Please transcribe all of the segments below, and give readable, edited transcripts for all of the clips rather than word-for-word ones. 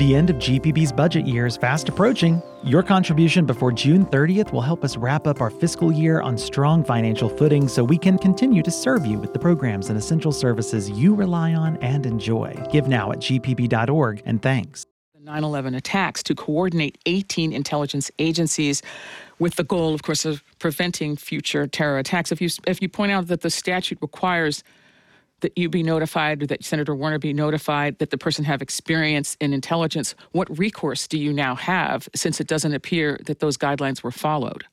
The end of GPB's budget year is fast approaching. Your contribution before June 30th will help us wrap up our fiscal year on strong financial footing so we can continue to serve you with the programs and essential services you rely on and enjoy. Give now at gpb.org, and thanks. 9/11 attacks to coordinate 18 intelligence agencies with the goal, of course, of preventing future terror attacks. If you point out that the statute requires that you be notified, or that Senator Warner be notified, that the person have experience in intelligence, what recourse do you now have, since it doesn't appear that those guidelines were followed?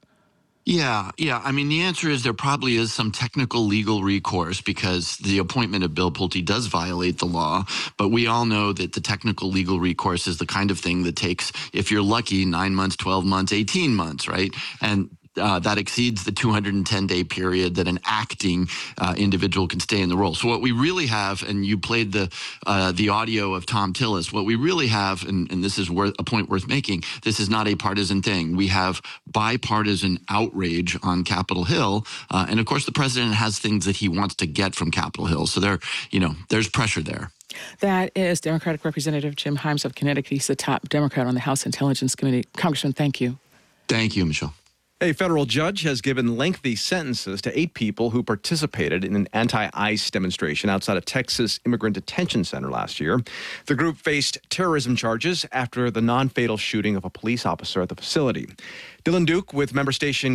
Yeah. I mean, the answer is there probably is some technical legal recourse because the appointment of Bill Pulte does violate the law. But we all know that the technical legal recourse is the kind of thing that takes, if you're lucky, 9 months, 12 months, 18 months, right? And that exceeds the 210-day period that an acting individual can stay in the role. So what we really have, and you played the audio of Thom Tillis, what we really have, and this is a point worth making, this is not a partisan thing. We have bipartisan outrage on Capitol Hill. And of course, the president has things that he wants to get from Capitol Hill. So there's pressure there. That is Democratic Representative Jim Himes of Connecticut. He's the top Democrat on the House Intelligence Committee. Congressman, thank you. Thank you, Michelle. A federal judge has given lengthy sentences to 8 people who participated in an anti-ICE demonstration outside a Texas immigrant detention center last year. The group faced terrorism charges after the non-fatal shooting of a police officer at the facility. Dylan Duke with member station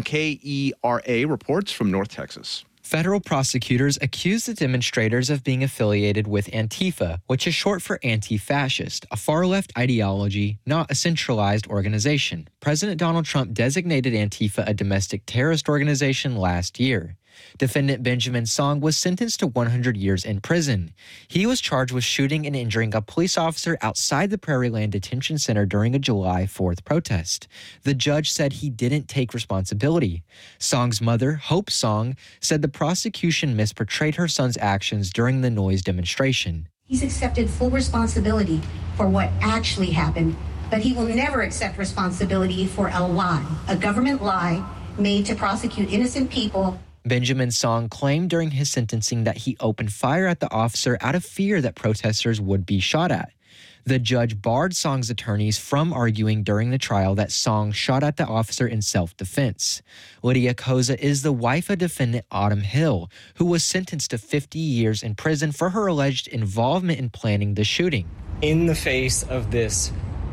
KERA reports from North Texas. Federal prosecutors accused the demonstrators of being affiliated with Antifa, which is short for anti-fascist, a far-left ideology, not a centralized organization. President Donald Trump designated Antifa a domestic terrorist organization last year. Defendant Benjamin Song was sentenced to 100 years in prison. He was charged with shooting and injuring a police officer outside the Prairieland Detention Center during a July 4th protest. The judge said he didn't take responsibility. Song's mother, Hope Song, said the prosecution misportrayed her son's actions during the noise demonstration. He's accepted full responsibility for what actually happened, but he will never accept responsibility for a lie, a government lie made to prosecute innocent people. Benjamin Song claimed during his sentencing that he opened fire at the officer out of fear that protesters would be shot at. The judge barred Song's attorneys from arguing during the trial that Song shot at the officer in self-defense. Lydia Koza is the wife of defendant Autumn Hill, who was sentenced to 50 years in prison for her alleged involvement in planning the shooting. In the face of this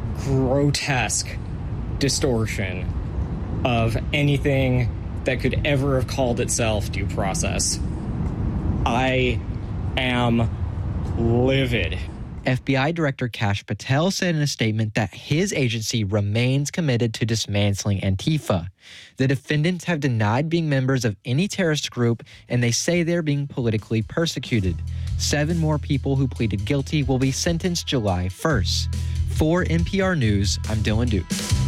grotesque distortion of anything that could ever have called itself due process, I am livid. FBI Director Kash Patel said in a statement that his agency remains committed to dismantling Antifa. The defendants have denied being members of any terrorist group, and they say they're being politically persecuted. 7 more people who pleaded guilty will be sentenced July 1st. For NPR News, I'm Dylan Duke.